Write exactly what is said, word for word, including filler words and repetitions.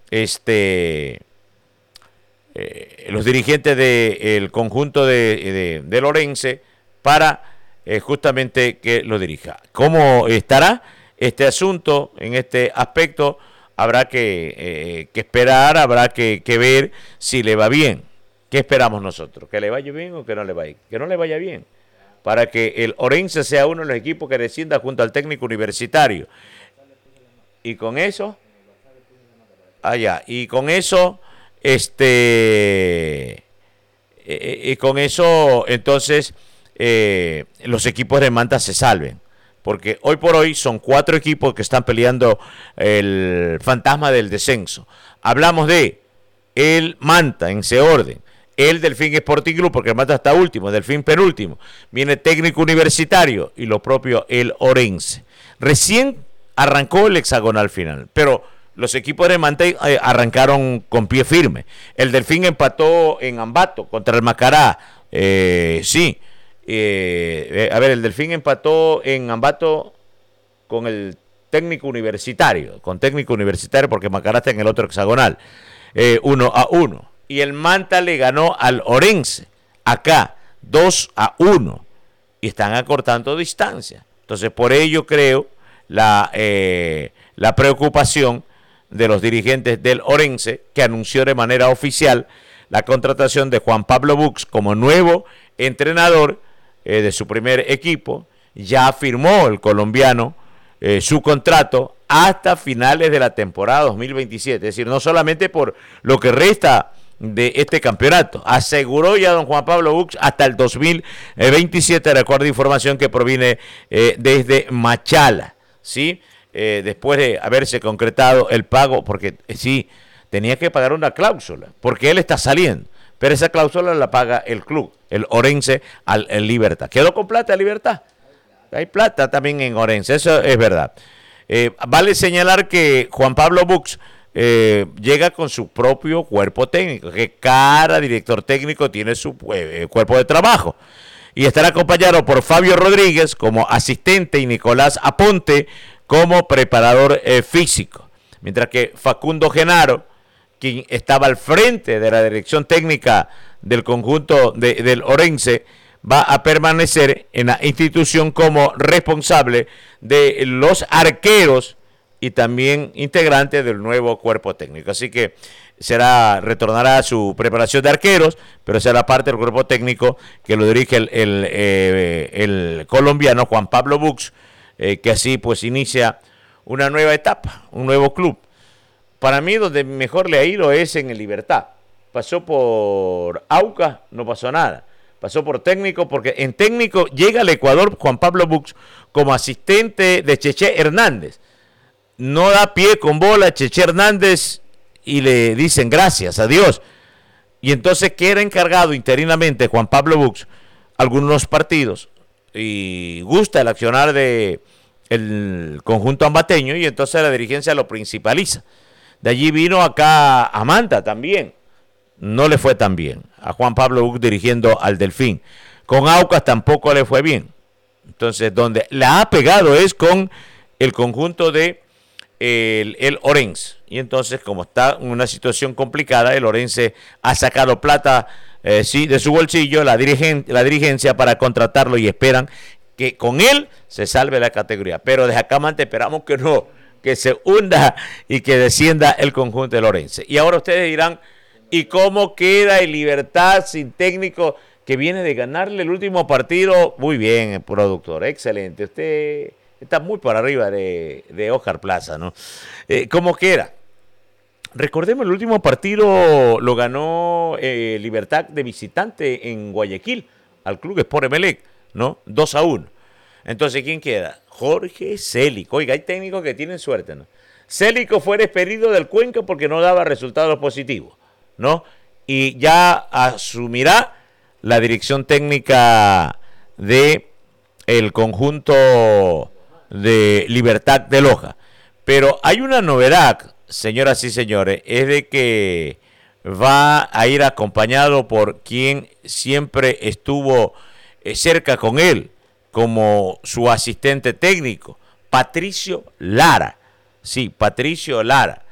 este, eh, los dirigentes del conjunto de, de, de Orense para eh, justamente que lo dirija. ¿Cómo estará este asunto en este aspecto? Habrá que, eh, que esperar, habrá que, que ver si le va bien. ¿Qué esperamos nosotros? ¿Que le vaya bien o que no le vaya? Que no le vaya bien, para que el Orense sea uno de los equipos que descienda junto al técnico universitario. Y con eso, allá, y con eso, este, y con eso, entonces, eh, los equipos de Manta se salven. Porque hoy por hoy son cuatro equipos que están peleando el fantasma del descenso. Hablamos de el Manta, en ese orden. El Delfín Sporting Club, porque el Manta está último, el Delfín penúltimo. Viene Técnico Universitario y lo propio el Orense. Recién arrancó el hexagonal final, pero los equipos de Manta eh, arrancaron con pie firme. El Delfín empató en Ambato contra el Macará, eh, sí. Eh, a ver, el Delfín empató en Ambato con el Técnico Universitario, con Técnico Universitario porque Macará está en el otro hexagonal, eh, uno a uno. Y el Manta le ganó al Orense, acá, dos a uno. Y están acortando distancia. Entonces, por ello creo la, eh, la preocupación de los dirigentes del Orense, que anunció de manera oficial la contratación de Juan Pablo Bux como nuevo entrenador eh, de su primer equipo. Ya firmó el colombiano eh, su contrato hasta finales de la temporada dos mil veintisiete. Es decir, no solamente por lo que resta de este campeonato. Aseguró ya don Juan Pablo Bux hasta el dos mil veintisiete, de acuerdo a información que proviene eh, desde Machala, ¿sí? Eh, después de haberse concretado el pago, porque eh, sí, tenía que pagar una cláusula, porque él está saliendo, pero esa cláusula la paga el club, el Orense al el Libertad. ¿Quedó con plata Libertad? Hay plata también en Orense, eso es verdad. Eh, vale señalar que Juan Pablo Bux Eh, llega con su propio cuerpo técnico, que cada director técnico tiene su eh, cuerpo de trabajo, y estará acompañado por Fabio Rodríguez como asistente y Nicolás Aponte como preparador eh, físico, mientras que Facundo Genaro, quien estaba al frente de la dirección técnica del conjunto de, del Orense, va a permanecer en la institución como responsable de los arqueros y también integrante del nuevo cuerpo técnico. Así que será, retornará a su preparación de arqueros, pero será parte del cuerpo técnico que lo dirige el, el, eh, el colombiano Juan Pablo Bux, eh, que así pues inicia una nueva etapa, un nuevo club. Para mí donde mejor le ha ido es en el Libertad. Pasó por Aucas, no pasó nada. Pasó por técnico, porque en técnico llega al Ecuador Juan Pablo Bux como asistente de Cheche Hernández. No da pie con bola Cheche Hernández y le dicen gracias a Dios. Y entonces queda encargado interinamente Juan Pablo Bux algunos partidos y gusta el accionar de el conjunto ambateño, y entonces la dirigencia lo principaliza. De allí vino acá a Manta también. No le fue tan bien a Juan Pablo Bux dirigiendo al Delfín. Con Aucas tampoco le fue bien. Entonces donde la ha pegado es con el conjunto de El, el Orense, y entonces como está en una situación complicada, el Orense ha sacado plata eh, sí, de su bolsillo, la, dirigen, la dirigencia para contratarlo, y esperan que con él se salve la categoría, pero desde acá Manta esperamos que no, que se hunda y que descienda el conjunto del Orense. Y ahora ustedes dirán, ¿y cómo queda el Libertad sin técnico, que viene de ganarle el último partido? Muy bien, productor, excelente, usted está muy por arriba de, de Oscar Plaza, ¿no? Eh, ¿Cómo que era? Recordemos, el último partido lo ganó eh, Libertad de visitante en Guayaquil, al Club Sport Emelec, ¿no? dos a uno. Entonces, ¿quién queda? Jorge Célico. Oiga, hay técnicos que tienen suerte, ¿no? Célico fue despedido del Cuenca porque no daba resultados positivos, ¿no? Y ya asumirá la dirección técnica de el conjunto de Libertad de Loja. Pero hay una novedad, señoras y señores, es de que va a ir acompañado por quien siempre estuvo cerca con él como su asistente técnico, Patricio Lara. Sí, Patricio Lara.